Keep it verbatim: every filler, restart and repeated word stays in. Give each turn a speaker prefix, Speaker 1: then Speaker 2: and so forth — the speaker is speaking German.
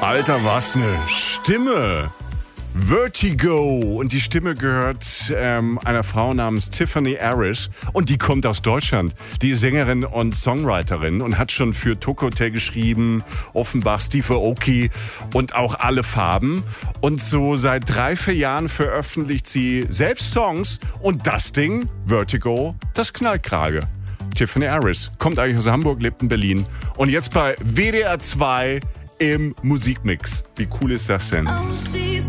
Speaker 1: Alter, was ne Stimme! Vertigo. Und die Stimme gehört ähm, einer Frau namens Tiffany Harris. Und die kommt aus Deutschland. Die ist Sängerin und Songwriterin und hat schon für Tokote geschrieben, Offenbach, Steve Aoki und auch Alle Farben. Und so seit drei, vier Jahren veröffentlicht sie selbst Songs. Und das Ding, Vertigo, das Knallkrage. Tiffany Harris kommt eigentlich aus Hamburg, lebt in Berlin. Und jetzt bei W D R zwei im Musikmix. Wie cool ist das denn?
Speaker 2: Oh, she's